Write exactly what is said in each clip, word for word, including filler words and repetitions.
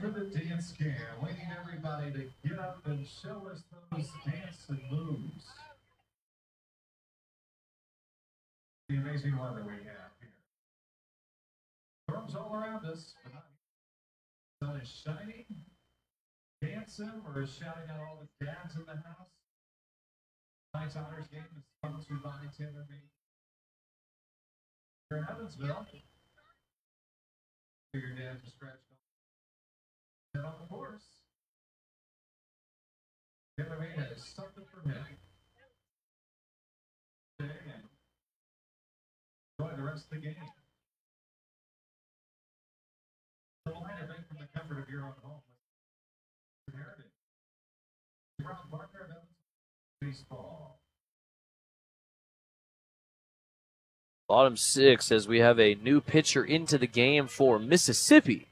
for the dance cam. We need everybody to get up and show us those dancing moves. The amazing weather we have here. Storms all around us. The sun is shining. Dancing. We're shouting out all the dads in the house. Tonight's honors game is sponsored to Bonnie Taylor Made. Here in Evansville. For your dad to stretch on the course. Taylor Made has something for him. Enjoy the rest of the game. The line event from the comfort of your own home. Heritage. Rob Barker of baseball. Bottom six as we have a new pitcher into the game for Mississippi.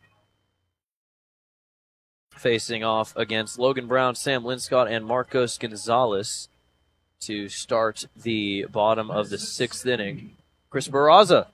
Facing off against Logan Brown, Sam Linscott, and Marcos Gonzalez to start the bottom of the sixth inning. Chris Barraza.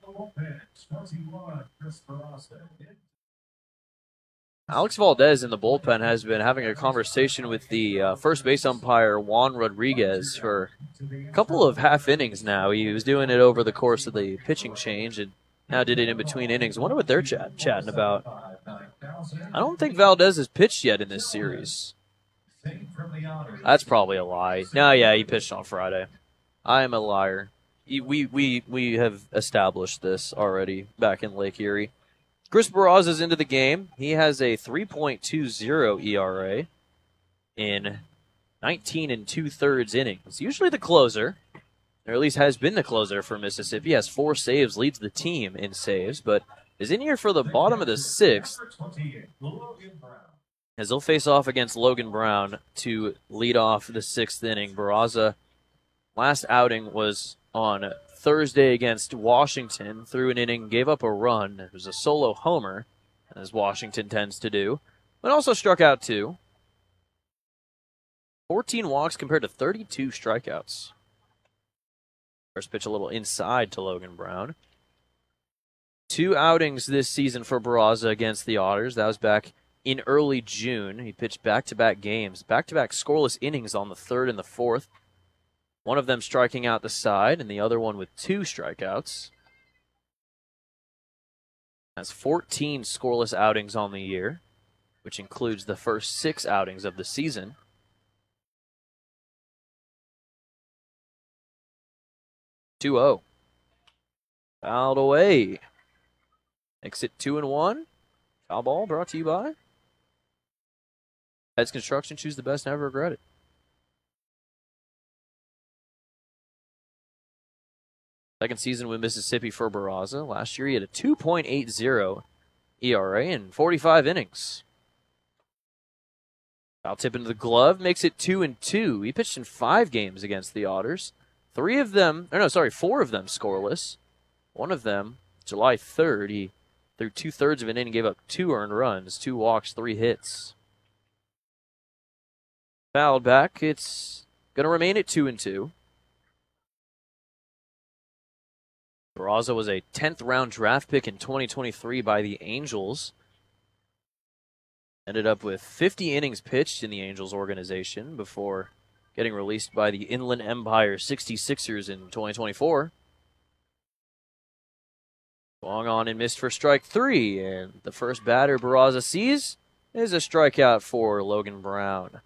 Alex Valdez in the bullpen has been having a conversation with the uh, first base umpire, Juan Rodriguez, for a couple of half innings now. He was doing it over the course of the pitching change and now did it in between innings. I wonder what they're chat- chatting about. I don't think Valdez has pitched yet in this series. That's probably a lie. No, yeah, he pitched on Friday. I am a liar. We, we, we have established this already back in Lake Erie. Chris Barraza is into the game. He has a three point two oh E R A in nineteen and two-thirds innings. Usually the closer, or at least has been the closer for Mississippi. He has four saves, leads the team in saves, but is in here for the bottom of the sixth as they'll face off against Logan Brown to lead off the sixth inning. Barraza, last outing was on Thursday against Washington, threw an inning, gave up a run. It was a solo homer, as Washington tends to do, but also struck out two. fourteen walks compared to thirty-two strikeouts. First pitch a little inside to Logan Brown. Two outings this season for Barraza against the Otters. That was back in early June. He pitched back-to-back games, back-to-back scoreless innings on the third and the fourth. One of them striking out the side, and the other one with two strikeouts. Has fourteen scoreless outings on the year, which includes the first six outings of the season. two oh. Fouled away. Makes it two and one. Foul ball brought to you by Heads Construction. Choose the best, never regret it. Second season with Mississippi for Barraza. Last year he had a two point eight oh E R A in forty-five innings. Foul tip into the glove makes it two and two. He pitched in five games against the Otters. Three of them, or no, sorry, four of them scoreless. One of them, July third, he threw two-thirds of an inning, gave up two earned runs, two walks, three hits. Fouled back. It's going to remain at two and two. Barraza was a tenth round draft pick in twenty twenty-three by the Angels. Ended up with fifty innings pitched in the Angels organization before getting released by the Inland Empire sixty-sixers in twenty twenty-four. Swung on and missed for strike three, and the first batter Barraza sees is a strikeout for Logan Brown.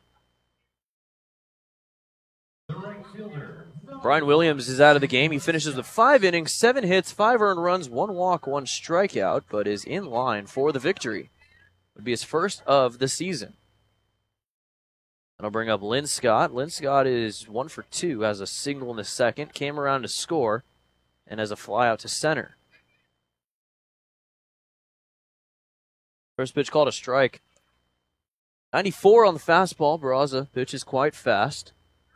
The right fielder. Brian Williams is out of the game. He finishes with five innings, seven hits, five earned runs, one walk, one strikeout, but is in line for the victory. Would be his first of the season. And I'll bring up Linscott. Linscott is one for two, has a single in the second, came around to score, and has a fly out to center. First pitch called a strike. ninety-four on the fastball. Barraza pitches quite fast.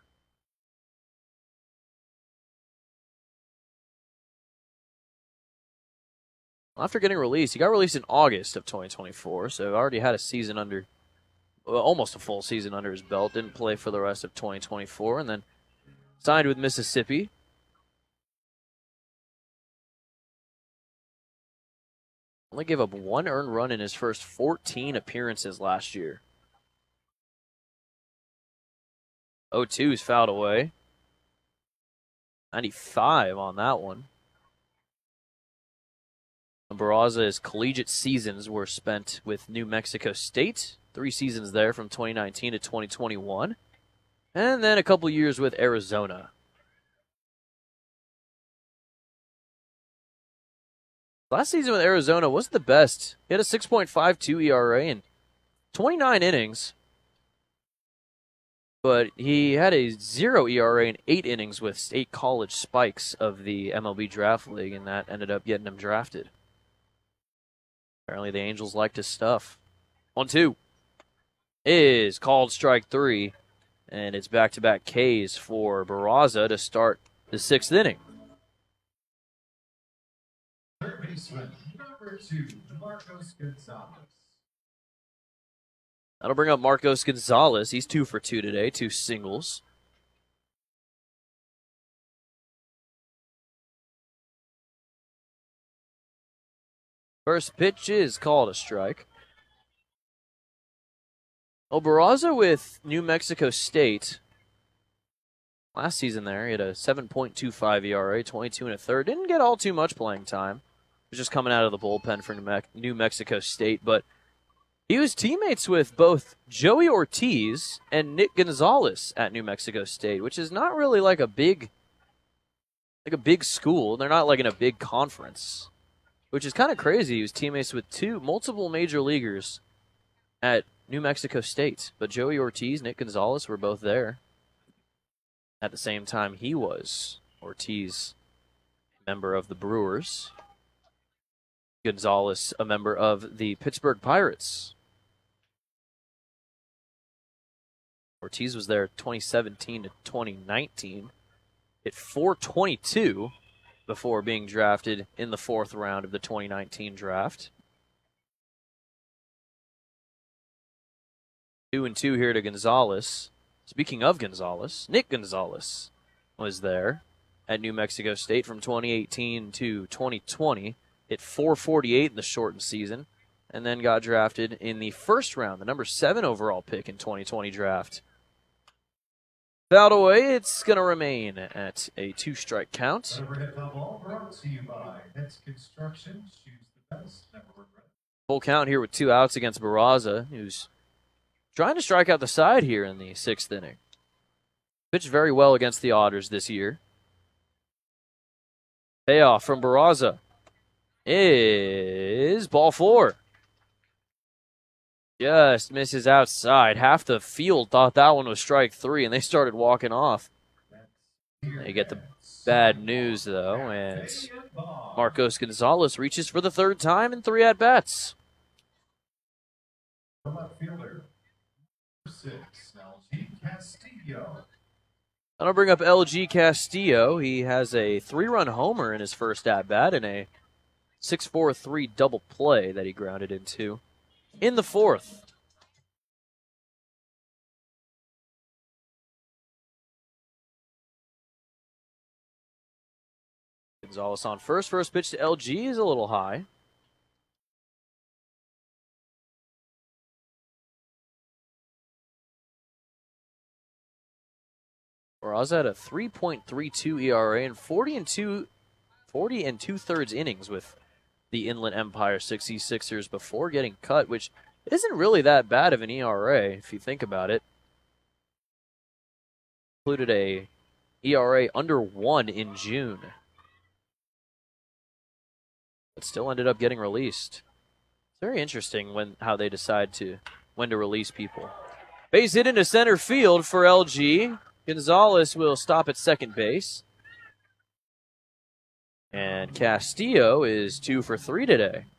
After getting released, he got released in August of twenty twenty-four, so already had a season under, well, almost a full season under his belt. Didn't play for the rest of twenty twenty-four, and then signed with Mississippi. Only gave up one earned run in his first fourteen appearances last year. oh two is fouled away. ninety-five on that one. Barraza's collegiate seasons were spent with New Mexico State. Three seasons there from twenty nineteen to twenty twenty-one. And then a couple years with Arizona. Last season with Arizona wasn't the best. He had a six point five two E R A in twenty-nine innings. But he had a zero E R A in eight innings with State College Spikes of the M L B Draft League, and that ended up getting him drafted. Apparently the Angels liked his stuff. one two is called strike three, and it's back-to-back Ks for Barraza to start the sixth inning. Third baseman, number two, Marcos Gonzalez. That'll bring up Marcos Gonzalez. He's two for two today, two singles. First pitch is called a strike. Well, Barraza with New Mexico State. Last season there, he had a seven point two five E R A, twenty-two and a third. Didn't get all too much playing time. He was just coming out of the bullpen for New, Me- New Mexico State, but he was teammates with both Joey Ortiz and Nick Gonzalez at New Mexico State, which is not really like a big, like a big school. They're not like in a big conference, which is kind of crazy. He was teammates with two multiple major leaguers at New Mexico State, but Joey Ortiz, Nick Gonzalez were both there at the same time he was. Ortiz, a member of the Brewers. Gonzalez, a member of the Pittsburgh Pirates. Ortiz was there twenty seventeen to twenty nineteen. Hit four twenty-two before being drafted in the fourth round of the twenty nineteen draft. Two and two here to Gonzalez. Speaking of Gonzalez, Nick Gonzalez was there at New Mexico State from twenty eighteen to twenty twenty. Hit four forty-eight in the shortened season, and then got drafted in the first round, the number seven overall pick in twenty twenty draft. Fouled away, it's going to remain at a two-strike count. Overhead ball brought to you by Hetz Construction. Choose the best. Never regret. Full count here with two outs against Barraza, who's trying to strike out the side here in the sixth inning. Pitched very well against the Otters this year. Payoff from Barraza is ball four. Just misses outside. Half the field thought that one was strike three, and they started walking off. They get the bad news, though, and Marcos Gonzalez reaches for the third time in three at-bats. From outfielder, six, L G Castillo. That'll bring up L G Castillo. He has a three-run homer in his first at-bat and a six four three double play that he grounded into in the fourth. Gonzalez on first. First pitch to L G is a little high. Barraza had a three point three two E R A and forty and two, forty and two thirds innings with the Inland Empire sixty-sixers before getting cut, which isn't really that bad of an E R A if you think about it. Included a E R A under one in June, but still ended up getting released. It's very interesting when how they decide to when to release people. Base hit into center field for L G. Gonzalez will stop at second base. And Castillo is two for three today.